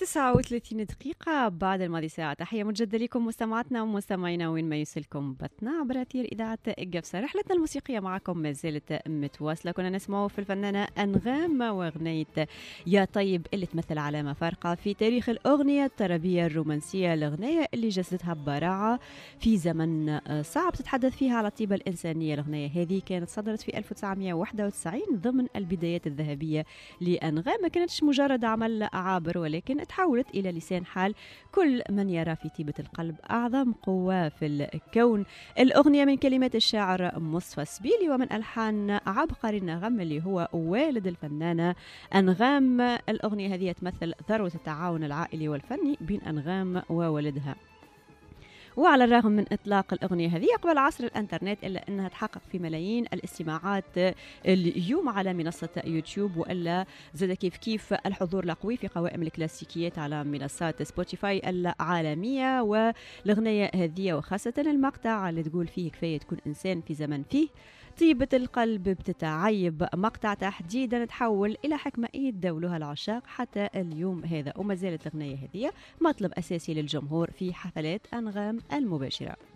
39 دقيقة بعد الماضي ساعة. تحية مجددة لكم مستمعاتنا ومستمعينا وين ما يوصلكم بثنا عبر أثير إذاعة قفصة. رحلتنا الموسيقية معكم ما زالت متواصلة. كنا نسمعوا في الفنانة أنغام وأغنية يا طيب اللي تمثل علامة فارقة في تاريخ الأغنية الطربية الرومانسية، الأغنية اللي جسدتها ببراعة في زمن صعب تتحدث فيها على الطيبة الإنسانية. الأغنية هذه كانت صدرت في 1991 ضمن البدايات الذهبية لأنغام. ما كانتش مجرد عمل عابر، ولكن تحولت إلى لسان حال كل من يرى في طيبة القلب أعظم قوة في الكون. الأغنية من كلمات الشاعر مصطفى سبيلي ومن ألحان عبقري النغم اللي هو والد الفنانة أنغام. الأغنية هذه تمثل ثروة التعاون العائلي والفني بين أنغام ووالدها. وعلى الرغم من إطلاق الأغنية هذه قبل عصر الإنترنت، إلا أنها تحقق في ملايين الاستماعات اليوم على منصة يوتيوب، وإلا زاد كيف الحضور القوي في قوائم الكلاسيكيات على منصات سبوتيفاي العالمية. والأغنية هذه وخاصة المقطع اللي تقول فيه كفاية تكون إنسان في زمن فيه طيبة القلب بتتعيب، مقطع تحديدا تحول إلى حكمة يتداولها العشاق حتى اليوم هذا. وما زالت الأغنية هذه مطلب أساسي للجمهور في حفلات أنغام المباشرة.